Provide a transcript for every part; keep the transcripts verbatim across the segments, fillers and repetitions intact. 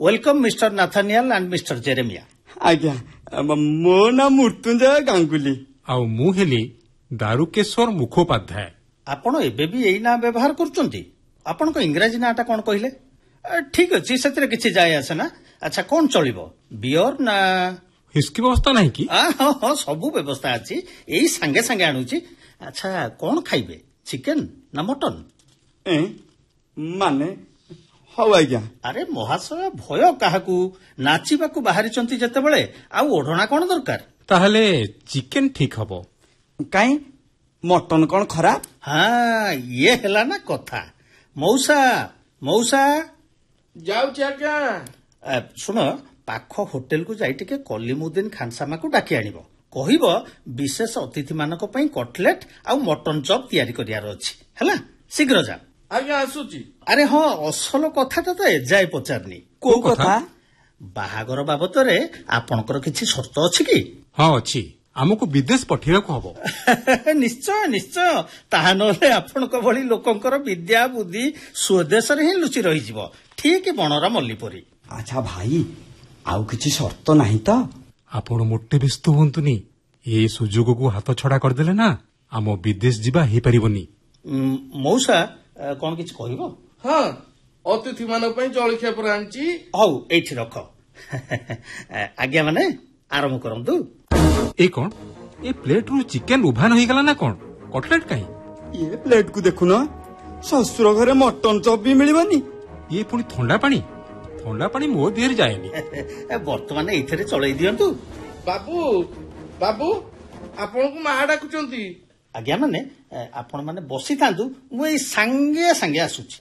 Welcome mister नाथानियल and mister Jeremiah. आज्ञा मो ना मृत्युंजय गांगुली आउ मु हेली दारुकेश्वर मुखोपाध्याय। आपण एबे भी एई ना व्यवहार करचंती? आपण को इंग्रजी नाटा कोन कहिले? ठीक अछि सेतरे किछि जाय आसे ना। अच्छा कोन चलिबो बियर ना हिस्की व्यवस्था नहीं कि? हां हां सब व्यवस्था अछि एई संगे संगे आनुची। अच्छा कोन खाइबे चिकन ना मटन? ए माने हौ आज्ञा। अरे महाशय भय काहाकू नाचिबाकू बाहरिचंती जतेबेले आ ओढणा कोन दरकार? ताहले चिकन ठीक हबो। काई मटन कोन खराब? हाँ ये हेला ना कथा। मौसा मौसा जाउछि आज्ञा। सुन पाख होटेल को जाई टिके कलीमुद्दीन खानसामा को डाकी आनिबो। कहिबो विशेष अतिथि मानक पई कटलेट आ मटन चॉप तयारी करियार अछि हैला शीघ्र जा। आज्ञा आसुची। अरे हाँ असल कथाटा तो एजाए पचारनी। को कथा? बाहागर बाबतरे आपणकर किछि शर्त अछि कि? हाँ अछि हमको विदेश पठेबाकू हबो। निश्चय निश्चय ताहा नले आपणक भली लोकंकर विद्या बुद्धि स्वदेश रे ही लुचि रही जिवो ठीक बनरा मल्ली परी। अच्छा भाई आउ किछि शर्त नाही त? आपण मोटे व्यस्त होंतुनी ए सुजोग को हाथ छड़ा कर देले ना आम विदेश जिबा हे परिबनी। मौसा कोन किछि कहिबो? हाँ अतिथि मानक पई जळखिया पर आनची। हौ एठी रख। आज्ञा माने आरंभ करंतु। ए कौन ए प्लेट रु चिकन उभान होई गला ना कौन कटलेट काई? ये प्लेट को देखु ना ससुर घरे मटन चॉप भी मिलिबनी। ये पुनी ठंडा पानी ठंडा पानी मो देर जाएनी। वर्तमान एथरे चलै दियंतु। बाबू बाबू आपण को मा डाकुचंती। आज्ञा माने आपण माने बसी थांतु मु ए संगे संगे आसुची।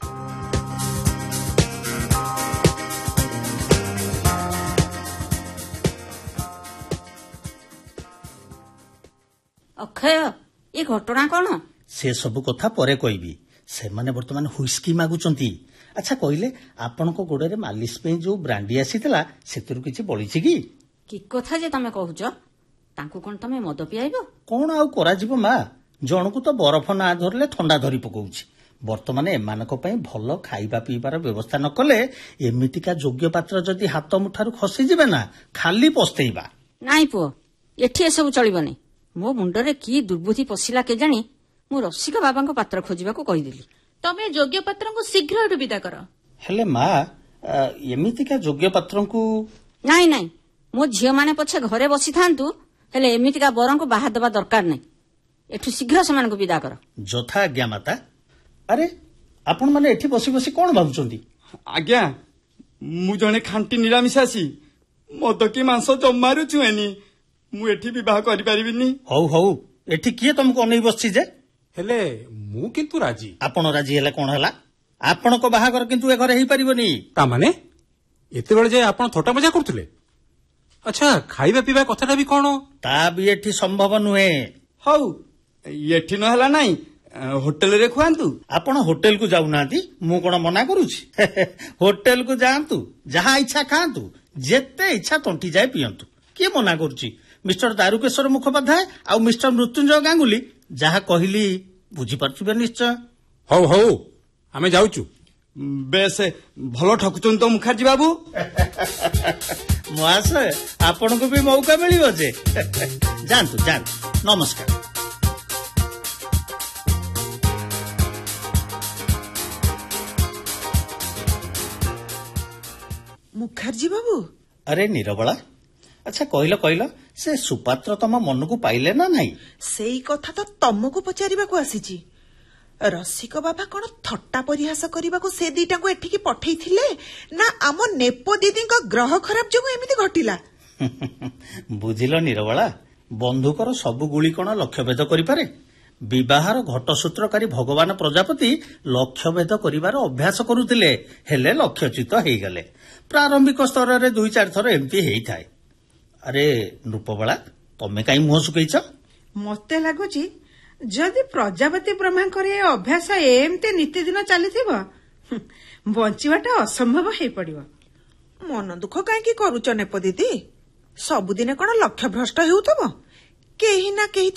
अक्षय ये घटना कौन? से सब कथा परे कहबी से माने वर्तमान हुइस्की मागुचंती। अच्छा कहले आपण को गोडरे मालिश पे जो ब्रांडी आसीतला सेतरु किछि बळिछि कि? कि कथा जे तमे कहूच तांकु कोन तमे मद पियाइबो? कोन आउ करा जिवो मा जणकु तो बरफ ना धरले ठंडा धरी पकौछि। वर्तमान एमानक पई भलो खाइबा पीबार व्यवस्था न कले एमितिका योग्य पात्र जदि हाथ मुठारु खसी जिवे ना खाली पस्तेइबा। नाई पुओ एठी सब चलिबनी। मो मुंडरे की दुर्बुद्धि पसिला के जानी मु रसिका बाबा को पात्र खोजिबा को कहिदेली। तमे योग्य पात्र को शीघ्र एठु विदा कर। हेले मा एमितिका योग्य पात्र को नाई नाई मो झियो माने पछे घरे बसी थांतु हेले एमितिका बरं को बाहा दबा दरकार नै। एठु शीघ्र समान को विदा कर। जथा आज्ञा माता। अरे आपण माने एठी बसी बसी कोन भाबुचंती? आज्ञा मु जने खांटी निरामिषासी मद की मांस जमारु छुएनी मु एठी विवाह करि परिबिनी। हौ हौ एठी किए तुमको अनै बसछि जे? हेले मु किंतु राजी। आपण राजी हेले कोन हला? आपण को बाहागर किंतु ए घरे हेई परिबनी। ता माने एते बेले जे आपण थोटा मजा करथुले। अच्छा खाइबा पीबा कथाटा भी कोन? ता भी एठी संभव नुहे। हौ एठी न हला नाही होटल रे खुआंतु। आपण होटल को जाउ नांती मु कोन मना करूछि? होटल को जांतु जहा इच्छा खांतु जेते इच्छा तंटी जाय पियंतु के मना करूछि? मिस्टर दारुकेश्वर मुखोपाध्याय आ मिस्टर मृत्युंजय गांगुली जहा कहली बुझी पारछिबे निश्चय। हौ हौ आमे जाउचु। बेस भलो ठकुचन तो मुखर्जी बाबू। महाशय आपण को भी मौका मिलिबो जे। जानतु जानतु नमस्कार। मुखर्जी बाबू। अरे निरबला अच्छा कहलो कहलो से सुपात्र तम मन को पाइले ना नहीं? सेई कथा तो तमको पचारिबा को आसीची। रसिक बाबा कोन थट्टा परिहास करिबा को से दीटा को एठिकी पठेई थिले ना आम नेपो दीदी को ग्रह खराब जो एमिति घटिला? बुझिलो निरबला बंधुकर सब गुली कोन लक्ष्य भेद करि पारे? विवाहर घटसूत्रकारी भगवान प्रजापति लक्ष्य भेद करिवार अभ्यास करुथिले हेले लक्ष्यच्युत हेई गले। प्रारंभिक स्तर रे दुई चार थर एमती हेई थाए। अरे नृपबला तमे काई मुह सुकैछ? मते लागुची जदि प्रजापति ब्रह्मा करे अभ्यास एमते नित्य दिन चलीथिबो बंचिबाटा असंभव हेई पड़िबो। मन दुख काई की करूच नेप दीदी? सबुदिने कोन लक्ष्य भ्रष्ट हेउतबो? केही ना केही